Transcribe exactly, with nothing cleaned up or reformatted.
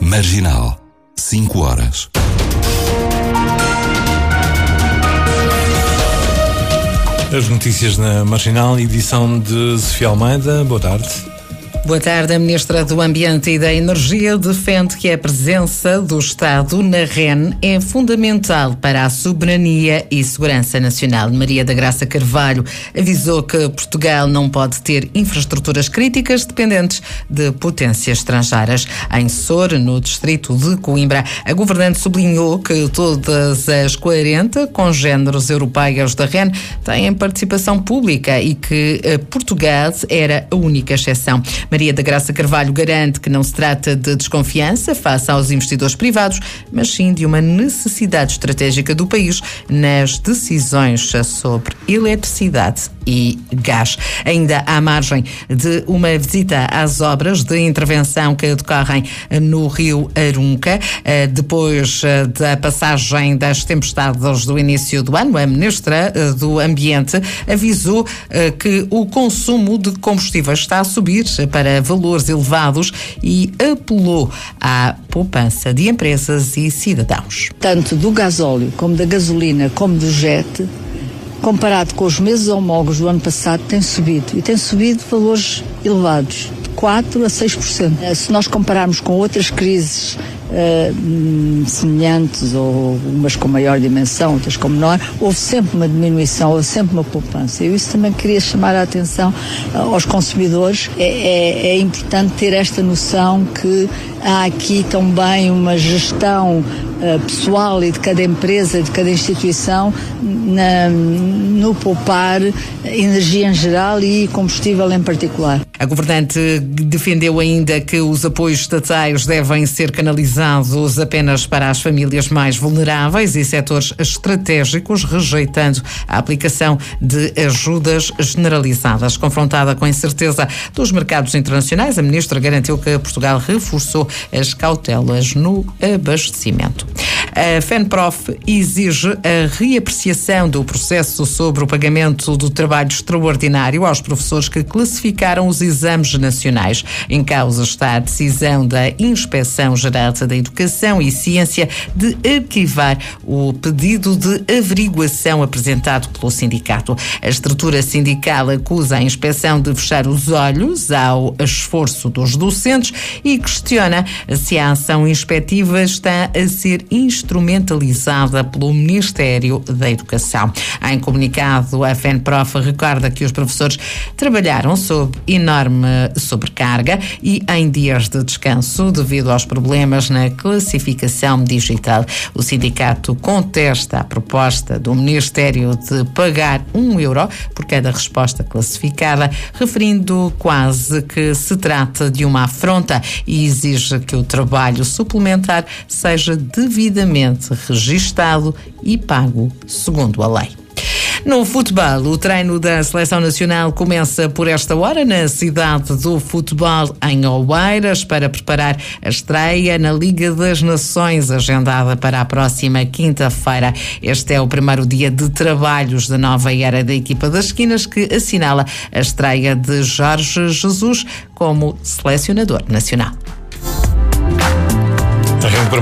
Marginal, cinco horas. As notícias na Marginal, edição de Sofia Almeida. Boa tarde. Boa tarde. A Ministra do Ambiente e da Energia defende que a presença do Estado na R E N é fundamental para a soberania e segurança nacional. Maria da Graça Carvalho avisou que Portugal não pode ter infraestruturas críticas dependentes de potências estrangeiras. Em Sor, no distrito de Coimbra, a governante sublinhou que todas as quarenta congêneres europeias da R E N têm participação pública e que Portugal era a única exceção. Maria da Graça Carvalho garante que não se trata de desconfiança face aos investidores privados, mas sim de uma necessidade estratégica do país nas decisões sobre eletricidade e gás. Ainda à margem de uma visita às obras de intervenção que decorrem no rio Arunca, depois da passagem das tempestades do início do ano, a Ministra do Ambiente avisou que o consumo de combustíveis está a subir para valores elevados e apelou à poupança de empresas e cidadãos. Tanto do gasóleo, como da gasolina, como do jet, comparado com os meses homólogos do ano passado, tem subido. E tem subido valores elevados, de quatro a seis por cento. Se nós compararmos com outras crises uh, semelhantes, ou umas com maior dimensão, outras com menor, houve sempre uma diminuição, houve sempre uma poupança. Eu isso também queria chamar a atenção uh, aos consumidores. É, é, é importante ter esta noção que há aqui também uma gestão Uh, pessoal e de cada empresa, de cada instituição, na, no poupar energia em geral e combustível em particular. A governante defendeu ainda que os apoios estatais devem ser canalizados apenas para as famílias mais vulneráveis e setores estratégicos, rejeitando a aplicação de ajudas generalizadas. Confrontada com a incerteza dos mercados internacionais, a ministra garantiu que Portugal reforçou as cautelas no abastecimento. A FENPROF exige a reapreciação do processo sobre o pagamento do trabalho extraordinário aos professores que classificaram os exames nacionais. Em causa está a decisão da Inspeção-Geral da Educação e Ciência de arquivar o pedido de averiguação apresentado pelo sindicato. A estrutura sindical acusa a inspeção de fechar os olhos ao esforço dos docentes e questiona se a ação inspectiva está a ser instrumentalizada pelo Ministério da Educação. Em comunicado, a FENPROF recorda que os professores trabalharam sob enorme sobrecarga e em dias de descanso devido aos problemas na classificação digital. O sindicato contesta a proposta do Ministério de pagar um euro por cada resposta classificada, referindo quase que se trata de uma afronta e exige que o trabalho suplementar seja devidamente registado e pago segundo a lei. No futebol, o treino da Seleção Nacional começa por esta hora na cidade do futebol em Oeiras para preparar a estreia na Liga das Nações, agendada para a próxima quinta-feira. Este é o primeiro dia de trabalhos da nova era da equipa das esquinas, que assinala a estreia de Jorge Jesus como selecionador nacional.